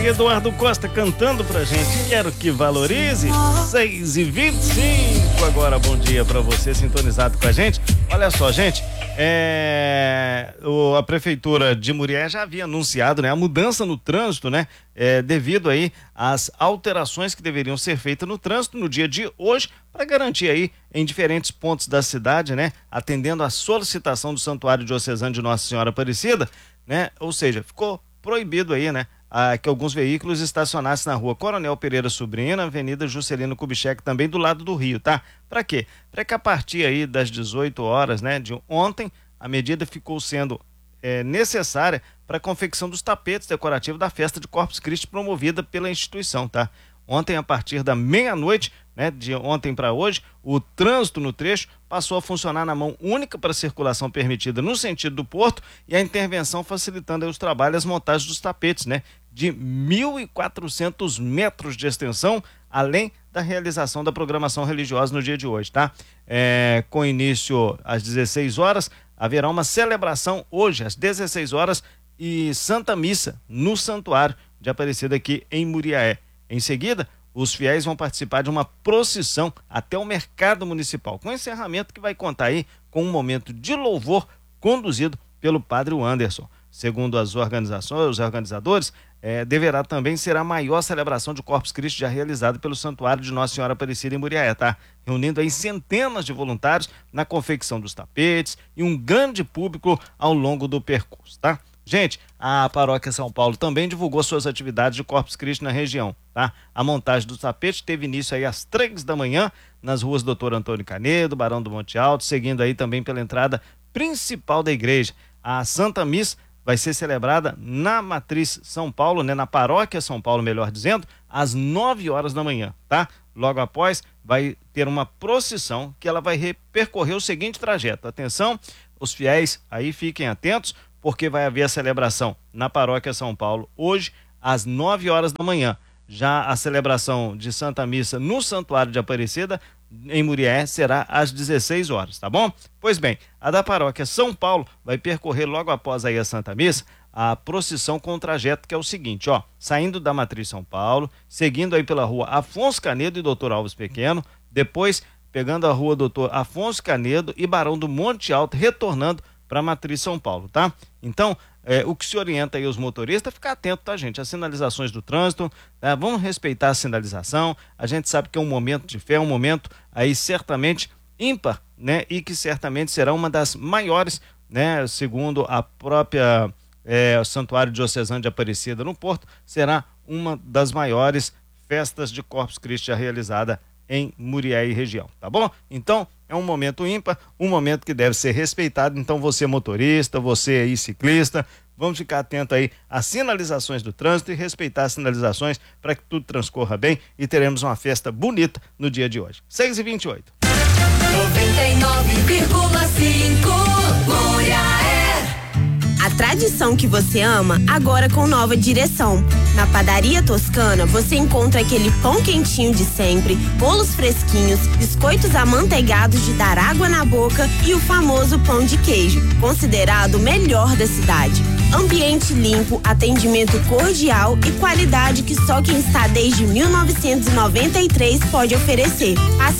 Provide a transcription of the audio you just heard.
aí Eduardo Costa cantando pra gente. Quero que valorize. 6h25 agora. Bom dia pra você sintonizado com a gente. Olha só, gente, a prefeitura de Murié já havia anunciado, né, a mudança no trânsito, né, devido aí às alterações que deveriam ser feitas no trânsito no dia de hoje, para garantir aí em diferentes pontos da cidade, né, atendendo à solicitação do Santuário Diocesano de Nossa Senhora Aparecida, né, ou seja, ficou proibido aí, né, que alguns veículos estacionassem na rua Coronel Pereira Sobrinho, na Avenida Juscelino Kubitschek, também do lado do Rio, tá? Para quê? Para que a partir aí das 18 horas, né, de ontem, a medida ficou sendo necessária para a confecção dos tapetes decorativos da festa de Corpus Christi promovida pela instituição, tá? Ontem, a partir da meia-noite, né, de ontem para hoje, o trânsito no trecho passou a funcionar na mão única para circulação permitida no sentido do porto e a intervenção facilitando aí os trabalhos e as montagens dos tapetes, né, de 1.400 metros de extensão, além da realização da programação religiosa no dia de hoje, tá? Com início às 16 horas, haverá uma celebração hoje às 16 horas e Santa Missa no Santuário de Aparecida aqui em Muriaé. Em seguida, os fiéis vão participar de uma procissão até o mercado municipal, com encerramento que vai contar aí com um momento de louvor conduzido pelo padre Anderson. Segundo os organizadores, deverá também ser a maior celebração de Corpus Christi já realizada pelo Santuário de Nossa Senhora Aparecida em Muriaé, tá? Reunindo aí centenas de voluntários na confecção dos tapetes e um grande público ao longo do percurso, tá? Gente, a Paróquia São Paulo também divulgou suas atividades de Corpus Christi na região, tá? A montagem do tapete teve início aí às 3 da manhã nas ruas Doutor Antônio Canedo, Barão do Monte Alto, seguindo aí também pela entrada principal da igreja. A Santa Missa vai ser celebrada na Matriz São Paulo, né? Na Paróquia São Paulo, melhor dizendo, às 9 horas da manhã, tá? Logo após, vai ter uma procissão que ela vai percorrer o seguinte trajeto. Atenção, os fiéis aí fiquem atentos, porque vai haver a celebração na Paróquia São Paulo hoje às 9 horas da manhã. Já a celebração de Santa Missa no Santuário de Aparecida em Murié será às 16 horas, tá bom? Pois bem, a da Paróquia São Paulo vai percorrer logo após aí a Santa Missa a procissão com o trajeto que é o seguinte, ó, saindo da Matriz São Paulo, seguindo aí pela rua Afonso Canedo e Doutor Alves Pequeno, depois pegando a rua Doutor Afonso Canedo e Barão do Monte Alto, retornando para a Matriz São Paulo, tá? Então, o que se orienta aí os motoristas é ficar atento, tá, gente? As sinalizações do trânsito, tá? Vamos respeitar a sinalização. A gente sabe que é um momento de fé, um momento aí certamente ímpar, né? E que certamente será uma das maiores, né? Segundo a própria Santuário Diocesano de Aparecida no Porto, será uma das maiores festas de Corpus Christi já realizada em Murié e região, tá bom? Então, é um momento ímpar, um momento que deve ser respeitado. Então, você motorista, você aí ciclista, vamos ficar atento aí às sinalizações do trânsito e respeitar as sinalizações para que tudo transcorra bem e teremos uma festa bonita no dia de hoje. 6h28. 99,5 Muriaé. A tradição que você ama, agora com nova direção. Na Padaria Toscana, você encontra aquele pão quentinho de sempre, bolos fresquinhos, biscoitos amanteigados de dar água na boca e o famoso pão de queijo, considerado o melhor da cidade. Ambiente limpo, atendimento cordial e qualidade que só quem está desde 1993 pode oferecer. Passe